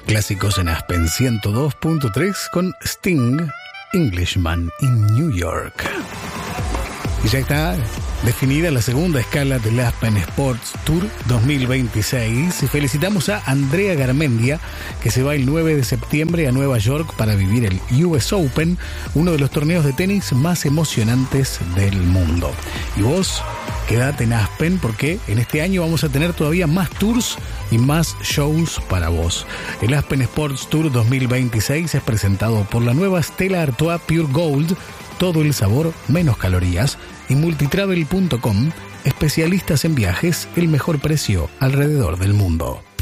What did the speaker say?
Clásicos en Aspen 102.3 con Sting, Englishman in New York. Y ya está definida la segunda escala del Aspen Sports Tour 2026. Y felicitamos a Andrea Garmendia, que se va el 9 de septiembre a Nueva York para vivir el US Open, uno de los torneos de tenis más emocionantes del mundo. Y vos, quédate en Aspen porque en este año vamos a tener todavía más tours y más shows para vos. El Aspen Sports Tour 2026 es presentado por la nueva Stella Artois Pure Gold, todo el sabor, menos calorías, y multitravel.com, especialistas en viajes, el mejor precio alrededor del mundo.